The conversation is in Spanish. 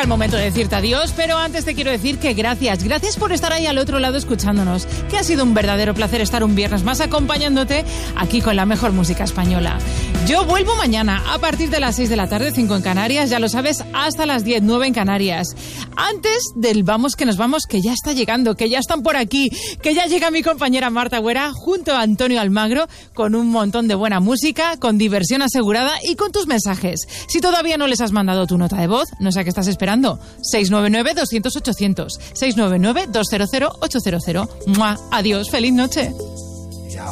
el momento de decirte adiós, pero antes te quiero decir que gracias por estar ahí al otro lado escuchándonos, que ha sido un verdadero placer estar un viernes más acompañándote aquí con la mejor música española. Yo vuelvo mañana a partir de las 6 de la tarde, 5 en Canarias, ya lo sabes, hasta las 10, 9 en Canarias. Antes del vamos que nos vamos, que ya está llegando, que ya están por aquí, que ya llega mi compañera Marta Güera junto a Antonio Almagro con un montón de buena música, con diversión asegurada y con tus mensajes. Si todavía no les has mandado tu nota de voz, no sé a qué estás esperando. 699-200-800, 699-200-800. ¡Mua! Adiós, feliz noche.